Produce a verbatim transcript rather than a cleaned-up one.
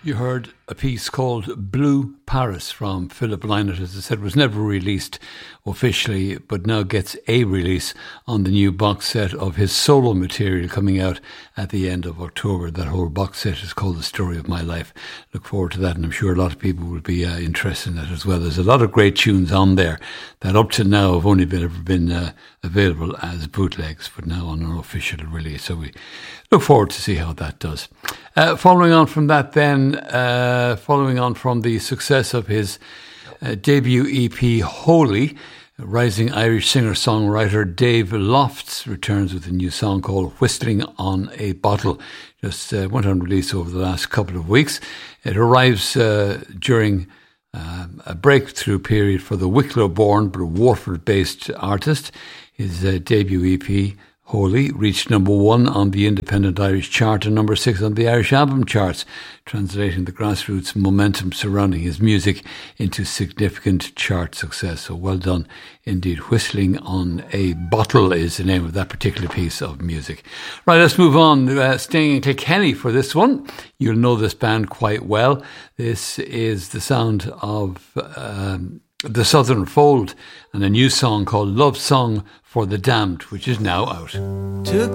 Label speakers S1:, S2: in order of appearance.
S1: You heard a piece called Blue Paris from Philip Lynott, as I said, was never released officially, but now gets a release on the new box set of his solo material coming out at the end of October. That whole box set is called The Story of My Life. Look forward to that, and I'm sure a lot of people will be uh, interested in that as well. There's a lot of great tunes on there that up to now have only been ever been uh, available as bootlegs, but now on an official release. So we look forward to see how that does. Uh, following on from that then, uh, following on from the success of his uh, debut E P, Holy, rising Irish singer-songwriter Dave Lofts returns with a new song called Whistling on a Bottle. Just uh, went on release over the last couple of weeks. It arrives uh, during uh, a breakthrough period for the Wicklow-born but Waterford-based artist. His uh, debut E P, Holy, reached number one on the Independent Irish chart and number six on the Irish album charts, translating the grassroots momentum surrounding his music into significant chart success. So well done indeed. Whistling on a Bottle is the name of that particular piece of music. Right, let's move on. Uh, staying in Kilkenny for this one. You'll know this band quite well. This is the sound of Um, The Southern Fold and a new song called Love Song for the Damned, which is now out.
S2: Took